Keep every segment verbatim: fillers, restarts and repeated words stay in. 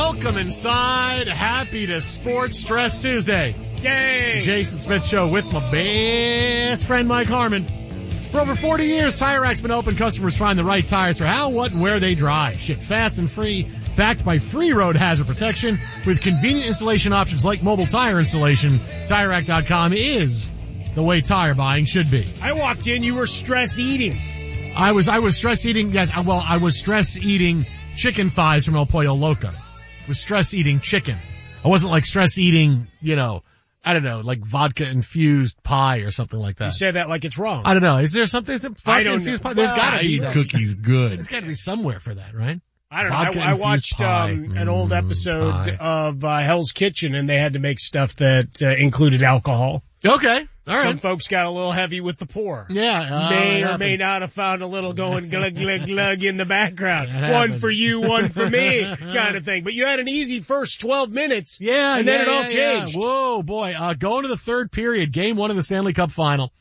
Welcome inside. Happy to Sports Stress Tuesday. Yay! Jason Smith Show with my best friend Mike Harmon. For over forty years, Tire Rack's been open. Customers find the right tires for how, what, and where they drive. Shipped fast and free, backed by free road hazard protection with convenient installation options like mobile tire installation. Tire Rack dot com is the way tire buying should be. I walked in, you were stress eating. I was, I was stress eating, yes, well, I was stress eating chicken thighs from El Pollo Loco. I was stress eating chicken. I wasn't like stress eating, you know, I don't know, like vodka infused pie or something like that. You say that like it's wrong. I don't know. Is there something that's vodka I don't infused know. pie? There's Well, gotta I be. eat Cookies good. There's gotta be somewhere for that, right? I don't Vodka know. I, I watched pie. um, an old episode pie. of uh, Hell's Kitchen, and they had to make stuff that uh, included alcohol. Okay. All right. Some folks got a little heavy with the pour. Yeah. Uh, may that or may happens. not have found a little going glug, glug, glug in the background. That One happens. for you, one for me kind of thing. But you had an easy first twelve minutes. Yeah. And yeah, then it all yeah, changed. Yeah. Whoa, boy. Uh, going to the third period, game one of the Stanley Cup final.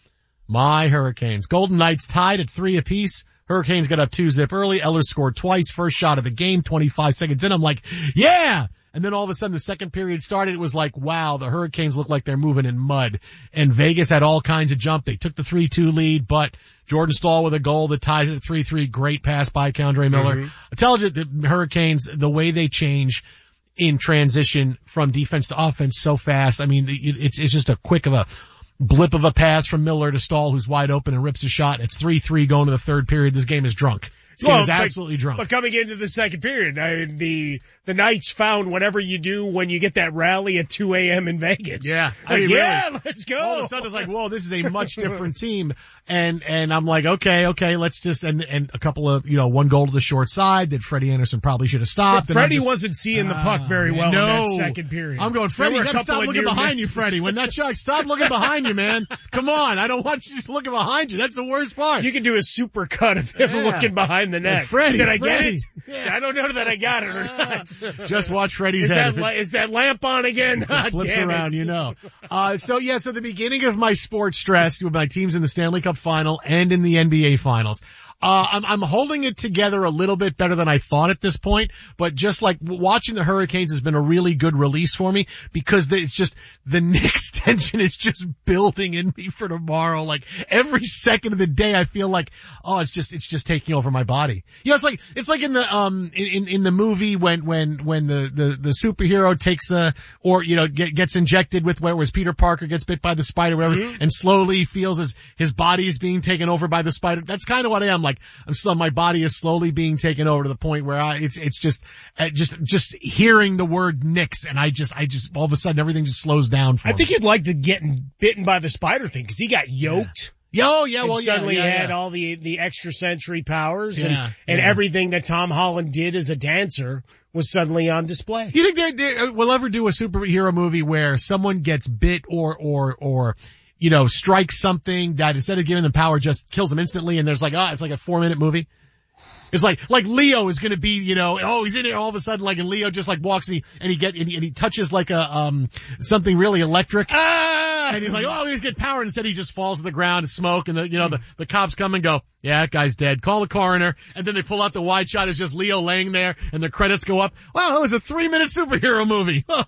My Hurricanes. Golden Knights tied at three apiece. Hurricanes got up two zip early. Eller scored twice. First shot of the game, twenty-five seconds in. I'm like, yeah! And then all of a sudden the second period started. It was like, wow, the Hurricanes look like they're moving in mud. And Vegas had all kinds of jump. They took the three two lead, but Jordan Staal with a goal that ties it at three three. Great pass by K'Andre Miller. Mm-hmm. I tell you, the Hurricanes, the way they change in transition from defense to offense so fast. I mean, it, it's, it's just a quick of a blip of a pass from Miller to Staal, who's wide open and rips a shot. It's three three going to the third period. This game is drunk. This game Well, is but- absolutely drunk. But coming into the second period, I mean, the the Knights found whatever you do when you get that rally at two a.m. in Vegas. Yeah. I Like, mean, yeah, really. let's go. All of a sudden it's like, whoa, this is a much different team. And, and I'm like, okay, okay, let's just, and, and a couple of, you know, one goal to the short side that Freddie Anderson probably should have stopped. And I'm Freddie just- wasn't seeing the puck very well no. in that second period. I'm going, Freddie, There you were a gotta couple stop of looking near behind you, misses. Freddie. When that shot, stop looking behind you, man. Come on. I don't want you just looking behind you. That's the worst part. You can do a super cut of him Yeah. looking behind the net. Well, Freddie, Did I get Freddie. it? Yeah. I don't know that I got it or not. Just watch Freddie's Is head. that, If it- li- is that lamp on again? Ah, flips damn around, it. you know. Uh, so yeah, so the beginning of my sports stress with my teams in the Stanley Cup final and in the N B A finals. Uh, I'm, I'm holding it together a little bit better than I thought at this point, but just like watching the Hurricanes has been a really good release for me because the, it's just, the Knicks tension is just building in me for tomorrow. Like every second of the day I feel like, oh, it's just, it's just taking over my body. You know, it's like, it's like in the, um, in, in the movie when, when, when the, the, the superhero takes the, or, you know, get, gets injected with where was Peter Parker gets bit by the spider, whatever, Mm-hmm. and slowly feels his, his body is being taken over by the spider. That's kind of what I am. Like, I'm still, my body is slowly being taken over to the point where I, it's, it's just, uh, just, just hearing the word Knicks and I just, I just, all of a sudden everything just slows down for I me. think you'd like the getting bitten by the spider thing because he got yoked. Oh, yeah, and well, yeah, suddenly yeah, had yeah. all the, the extra sensory powers and, Yeah, and yeah. everything that Tom Holland did as a dancer was suddenly on display. You think they, they will ever do a superhero movie where someone gets bit or, or, or, you know, strikes something that instead of giving them power just kills them instantly and there's like, ah, it's like a four minute movie? It's like, like Leo is gonna be, you know, oh, he's in there all of a sudden, like, and Leo just like walks and he, and he get, and he, and he touches like a, um, something really electric. Ah! And he's like, oh, he's getting power. Instead he just falls to the ground and smoke and the, you know, the, the cops come and go, yeah, that guy's dead. Call the coroner. And then they pull out the wide shot. It's just Leo laying there and the credits go up. Wow, it was a three minute superhero movie.